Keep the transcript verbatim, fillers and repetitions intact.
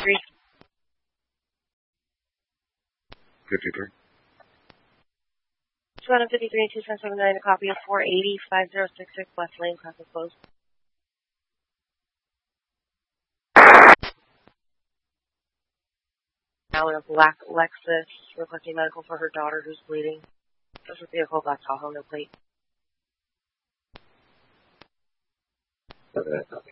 fifty-three. fifty-three. two fifty-three and two seven seven nine, a copy of four eighty, five oh six six West Lane, Crescent Close. Now in a black Lexus, requesting medical for her daughter who's bleeding. This is vehicle, black Tahoe, no plate. Okay, copy.